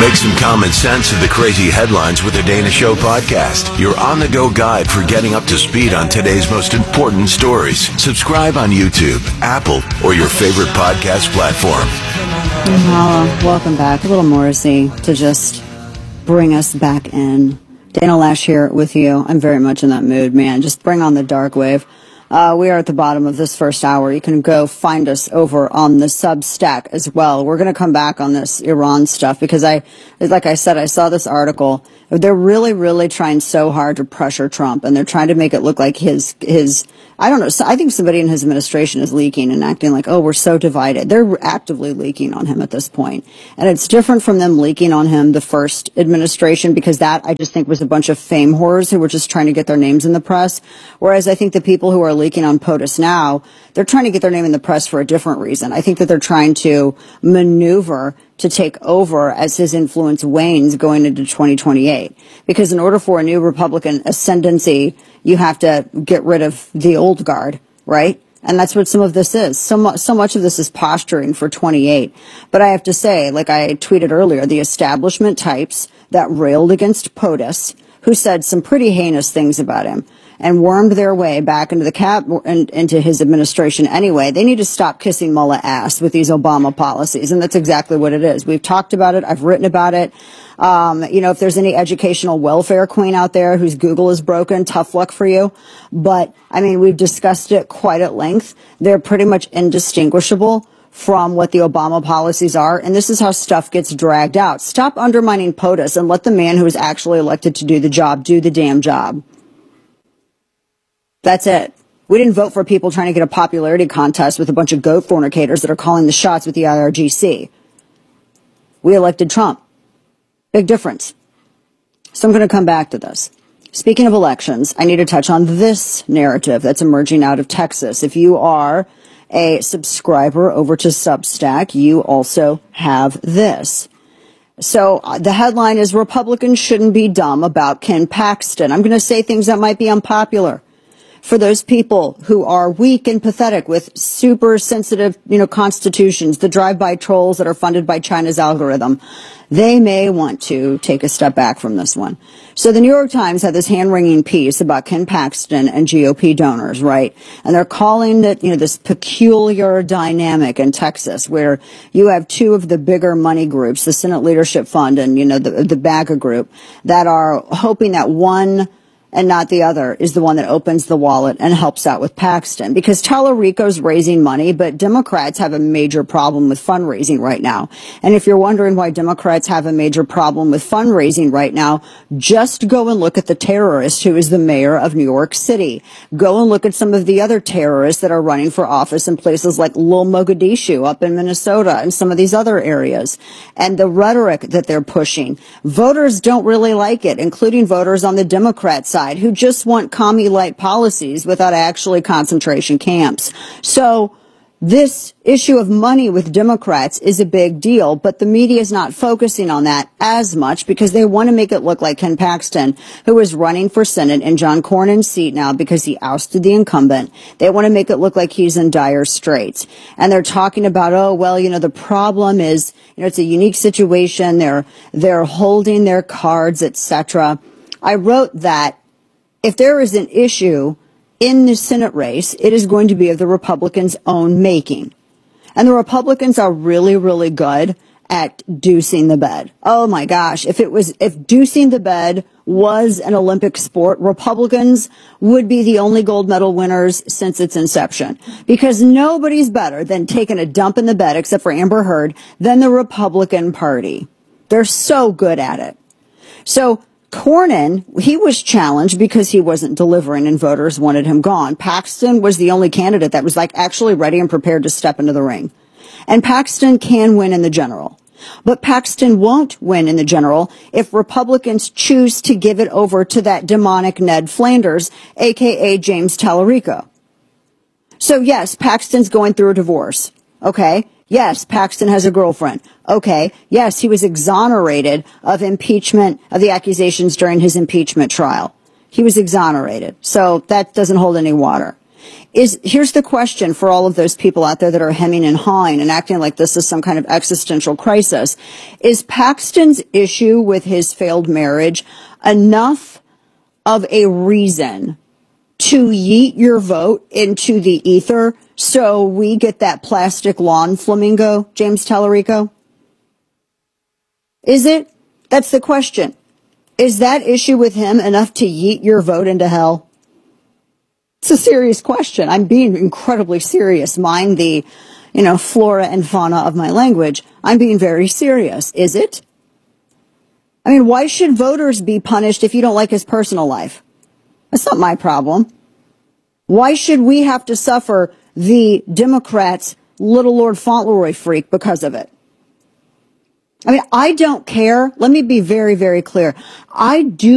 Make some common sense of the crazy headlines with the Dana Show podcast. Your on-the-go guide for getting up to speed on today's most important stories. Subscribe on YouTube, Apple, or your favorite podcast platform. Welcome back. A little Morrissey to just bring us back in. Dana Lash here with you. I'm very much in that mood, man. Just bring on the dark wave. We are at the bottom of this first hour. You can go find us over on the Substack as well. We're going to come back on this Iran stuff because like I said, I saw this article. They're really, really trying so hard to pressure Trump, and they're trying to make it look like his, I don't know. So I think somebody in his administration is leaking and acting like, oh, we're so divided. They're actively leaking on him at this point. And it's different from them leaking on him the first administration, because that I just think was a bunch of fame whores who were just trying to get their names in the press. Whereas I think the people who are leaking on POTUS now, they're trying to get their name in the press for a different reason. I think that they're trying to maneuver to take over as his influence wanes going into 2028. Because in order for a new Republican ascendancy, you have to get rid of the old guard, right? And that's what some of this is. So much of this is posturing for 28. But I have to say, like I tweeted earlier, the establishment types that railed against POTUS, who said some pretty heinous things about him, and wormed their way back into into his administration anyway, they need to stop kissing mullah ass with these Obama policies. And that's exactly what it is. We've talked about it. I've written about it. If there's any educational welfare queen out there whose Google is broken, tough luck for you. But, we've discussed it quite at length. They're pretty much indistinguishable from what the Obama policies are. And this is how stuff gets dragged out. Stop undermining POTUS and let the man who is actually elected to do the job do the damn job. That's it. We didn't vote for people trying to get a popularity contest with a bunch of goat fornicators that are calling the shots with the IRGC. We elected Trump. Big difference. So I'm going to come back to this. Speaking of elections, I need to touch on this narrative that's emerging out of Texas. If you are a subscriber over to Substack, you also have this. So the headline is Republicans shouldn't be dumb about Ken Paxton. I'm going to say things that might be unpopular. For those people who are weak and pathetic with super sensitive, constitutions, the drive-by trolls that are funded by China's algorithm, they may want to take a step back from this one. So the New York Times had this hand-wringing piece about Ken Paxton and GOP donors, right? And they're calling it, this peculiar dynamic in Texas where you have two of the bigger money groups, the Senate Leadership Fund and, the BAGA group, that are hoping that one and not the other is the one that opens the wallet and helps out with Paxton. Because Tallarico's raising money, but Democrats have a major problem with fundraising right now. And if you're wondering why Democrats have a major problem with fundraising right now, just go and look at the terrorist who is the mayor of New York City. Go and look at some of the other terrorists that are running for office in places like Lil Mogadishu up in Minnesota and some of these other areas. And the rhetoric that they're pushing. Voters don't really like it, including voters on the Democrat side, who just want commie-light policies without actually concentration camps. So this issue of money with Democrats is a big deal, but the media is not focusing on that as much because they want to make it look like Ken Paxton, who is running for Senate in John Cornyn's seat now because he ousted the incumbent. They want to make it look like he's in dire straits. And they're talking about, the problem is, it's a unique situation. They're holding their cards, etc. I wrote that if there is an issue in the Senate race, it is going to be of the Republicans' own making. And the Republicans are really, really good at deucing the bed. Oh my gosh. If deucing the bed was an Olympic sport, Republicans would be the only gold medal winners since its inception. Because nobody's better than taking a dump in the bed, except for Amber Heard, than the Republican Party. They're so good at it. So Cornyn, he was challenged because he wasn't delivering and voters wanted him gone. Paxton was the only candidate that was actually ready and prepared to step into the ring. And Paxton can win in the general. But Paxton won't win in the general if Republicans choose to give it over to that demonic Ned Flanders, a.k.a. James Tallarico. So yes, Paxton's going through a divorce. Okay. Yes, Paxton has a girlfriend. Okay. Yes, he was exonerated of impeachment, of the accusations during his impeachment trial. He was exonerated. So that doesn't hold any water. Here's the question for all of those people out there that are hemming and hawing and acting like this is some kind of existential crisis. Is Paxton's issue with his failed marriage enough of a reason to yeet your vote into the ether so we get that plastic lawn flamingo, James Tallarico? Is it? That's the question. Is that issue with him enough to yeet your vote into hell? It's a serious question. I'm being incredibly serious. Mind the, flora and fauna of my language. I'm being very serious. Is it? I mean, why should voters be punished if you don't like his personal life? That's not my problem. Why should we have to suffer the Democrats' little Lord Fauntleroy freak because of it? I mean, I don't care. Let me be very, very clear. I do